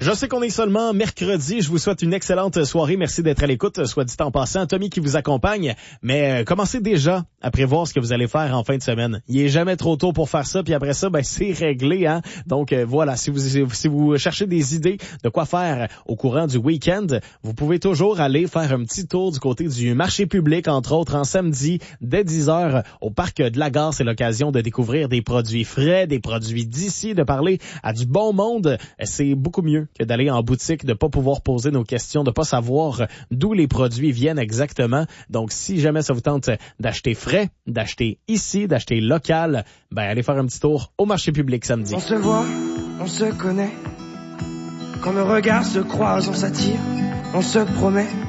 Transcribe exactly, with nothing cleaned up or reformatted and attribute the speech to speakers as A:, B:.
A: Je sais qu'on est seulement mercredi. Je vous souhaite une excellente soirée. Merci d'être à l'écoute. Soit dit en passant, Tommy qui vous accompagne. Mais euh, commencez déjà à prévoir ce que vous allez faire en fin de semaine. Il est jamais trop tôt pour faire ça. Puis après ça, ben c'est réglé, hein. Donc euh, voilà, si vous si vous cherchez des idées de quoi faire au courant du week-end, vous pouvez toujours aller faire un petit tour du côté du marché public, entre autres, en samedi dès dix heures au parc de la Gare. C'est l'occasion de découvrir des produits frais, des produits d'ici, de parler à du bon monde. C'est beaucoup mieux que d'aller en boutique, de pas pouvoir poser nos questions, de pas savoir d'où les produits viennent exactement. Donc, si jamais ça vous tente d'acheter frais, d'acheter ici, d'acheter local, ben allez faire un petit tour au marché public samedi.
B: On se voit, on se connaît. Quand nos regards se croisent, on s'attire, on se promet.